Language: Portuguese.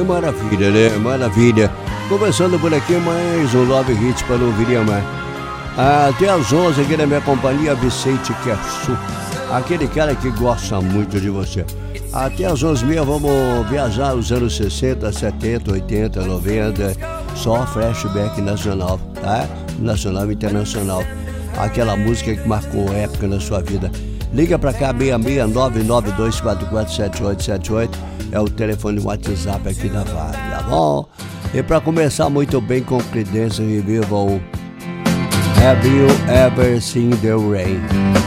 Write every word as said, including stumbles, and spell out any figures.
Que maravilha, né? Maravilha. Começando por aqui mais um Love Hits para não vir mais. Até às onze aqui na minha companhia, Vicente Quersu, aquele cara que gosta muito de você. Até às onze e meia vamos viajar os anos sessenta, setenta, oitenta, noventa, só flashback nacional, tá? Nacional e internacional. Aquela música que marcou época na sua vida. Liga pra cá, seis seis nove nove dois quatro quatro sete oito sete oito, é o telefone WhatsApp aqui da Vale, tá bom? E pra começar muito bem com Creedence Revival, Have You Ever Seen the Rain?